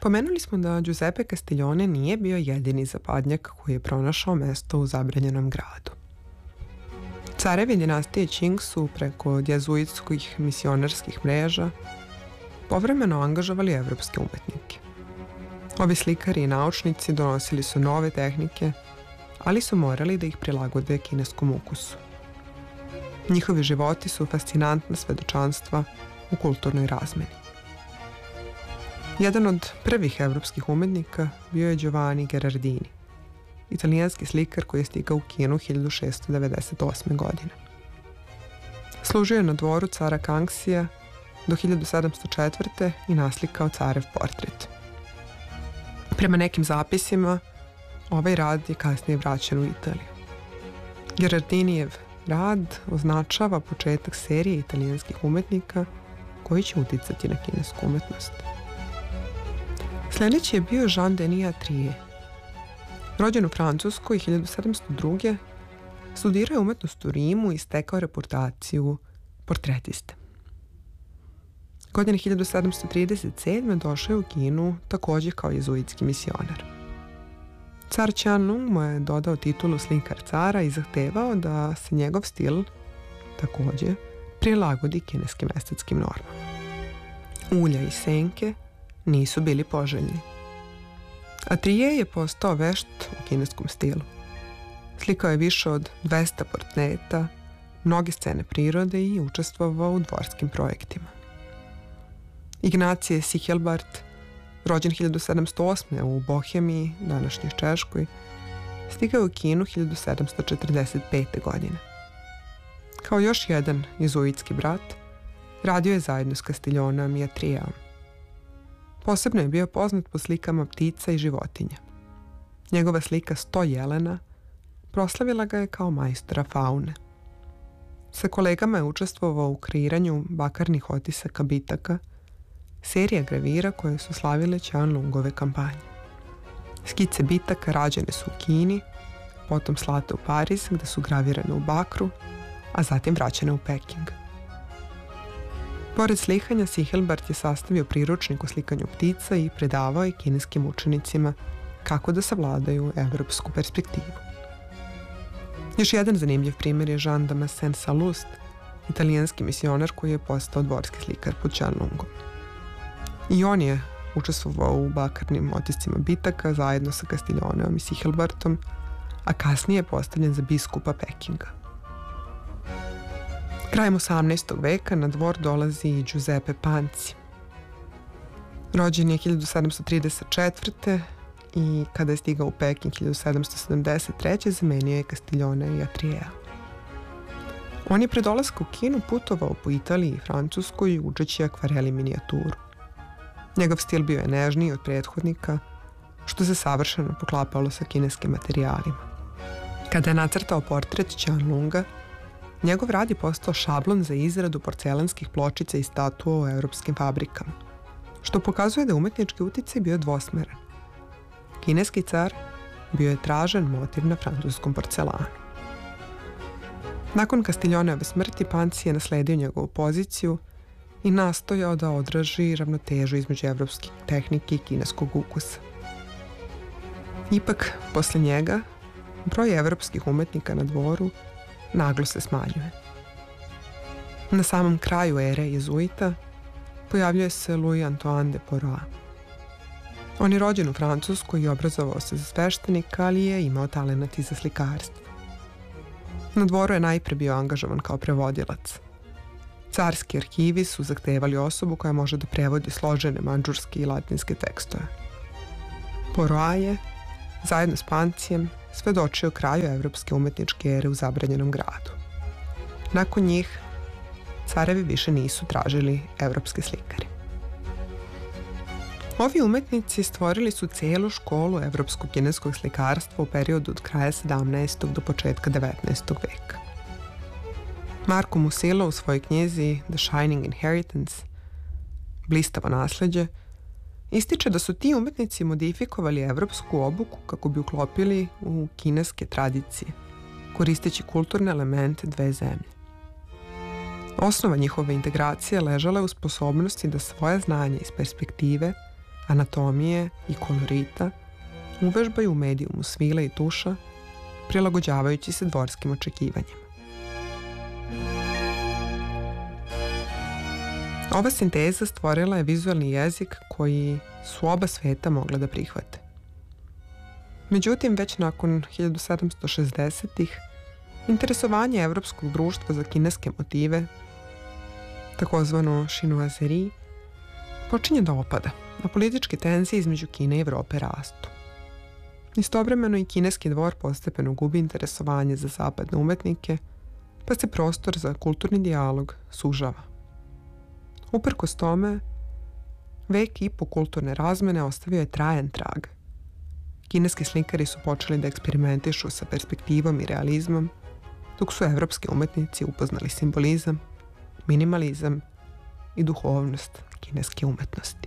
Pomenuli smo da Giuseppe Castiglione nije bio jedini zapadnjak koji je pronašao mesto u zabranjenom gradu. Carevi dinastije Qing su preko jezuitskih misionarskih mreža povremeno angažovali evropske umetnike. Ovi slikari i naučnici donosili su nove tehnike, ali su morali da ih prilagode kineskom ukusu. Njihovi životi su fascinantna svedočanstva u kulturnoj razmeni. Jedan od prvih evropskih umetnika bio je Giovanni Gherardini, italijanski slikar koji je stigao u Kinu 1698. godine. Služio je na dvoru cara Kangxija do 1704. i naslikao carev portret. Prema nekim zapisima, ovaj rad je kasnije vraćen u Italiju. Gherardinijev rad označava početak serije italijanskih umetnika koji će uticati na kinesku umetnost. Sljedeći je bio Jean-Denis Attrier. Rođen u Francuskoj 1702. studirao je umetnost u Rimu i stekao reputaciju portretiste. Godine 1737. došao je u Kinu takođe kao jezuitski misionar. Car Qianlong mu je dodao titulu slikar cara i zahtevao da se njegov stil takođe prilagodi kineskim estetskim normama. Ulja i senke nisu bili poželjni. Attrier je postao vešt u kineskom stilu. Slikao je više od 200 portreta, mnoge scene prirode i učestvovao u dvorskim projektima. Ignacije Sichelbart, rođen 1708. u Bohemiji, današnjoj Češkoj, stigao je u Kinu 1745. godine. Kao još jedan jezuitski brat, radio je zajedno s Castiglioneom i Attrierom. Posebno je bio poznat po slikama ptica i životinja. Njegova slika 100 jelena proslavila ga je kao majstora faune. Sa kolegama je učestvovao u kreiranju bakarnih otisaka bitaka, serija gravira koje su slavile Qianlongove kampanje. Skice bitaka rađene su u Kini, potom slate u Pariz gde su gravirane u bakru, a zatim vraćene u Peking. Pored slikanja, Sichelbart je sastavio priručnik o slikanju ptica i predavao je kineskim učenicima kako da savladaju evropsku perspektivu. Još jedan zanimljiv primjer je Jean Damascene Salust, italijanski misionar koji je postao dvorski slikar pod Qianlongom. I on je učestvovao u bakarnim otiscima bitaka zajedno sa Castiglioneom i Sichelbartom, a kasnije je postavljen za biskupa Pekinga. Krajem 18. veka na dvor dolazi i Giuseppe Panci. Rođen je 1734. i kada je stigao u Peking 1773. zamenio je Castiglione i Attriera. On je pre dolaska u Kinu putovao po Italiji i Francuskoj učeći akvareli minijaturu. Njegov stil bio je nežniji od prethodnika, što se savršeno poklapalo sa kineskim materijalima. Kada je nacrtao portret Qianlonga, njegov rad je postao šablon za izradu porcelanskih pločica i statua u evropskim fabrikama, što pokazuje da je umetnički uticaj bio dvosmeran. Kineski car bio je tražen motiv na francuskom porcelanu. Nakon Castiglioneove smrti Panci je nasledio njegovu poziciju i nastojao da održi ravnotežu između evropskih tehnike i kineskog ukusa. Ipak, posle njega, broj evropskih umetnika na dvoru naglo se smanjuje. Na samom kraju ere jezuita pojavljuje se Louis Antoine de Porrois. On je rođen u Francuskoj i obrazovao se za sveštenika, ali je imao talenat i za slikarstvo. Na dvoru je najpre bio angažovan kao prevodilac. Carski arhivi su zahtevali osobu koja može da prevodi složene mandžurske i latinske tekstove. Porrois je, zajedno s Pancijem, svedočio kraju evropske umetničke ere u zabranjenom gradu. Nakon njih, carevi više nisu tražili evropske slikare. Ovi umetnici stvorili su celu školu evropskog kineskog slikarstva u periodu od kraja 17. do početka 19. veka. Marco Musillo u svojoj knjizi The Shining Inheritance, blistavo nasleđe, ističe da su ti umetnici modifikovali evropsku obuku kako bi uklopili u kineske tradicije, koristeći kulturne elemente dve zemlje. Osnova njihove integracije ležala je u sposobnosti da svoje znanje iz perspektive anatomije i kolorita uvežbaju u medijumu svile i tuša, prilagođavajući se dvorskim očekivanjima. Ova sinteza stvorila je vizualni jezik koji su oba sveta mogla da prihvate. Međutim, već nakon 1760-ih, interesovanje evropskog društva za kineske motive, takozvano chinoiserie, počinje da opada, a političke tenzije između Kine i Evrope rastu. Istovremeno i kineski dvor postepeno gubi interesovanje za zapadne umetnike, pa se prostor za kulturni dijalog sužava. Uprkos tome, vek i po kulturne razmene ostavio je trajan trag. Kineski slikari su počeli da eksperimentišu sa perspektivom i realizmom, dok su evropski umetnici upoznali simbolizam, minimalizam i duhovnost kineske umetnosti.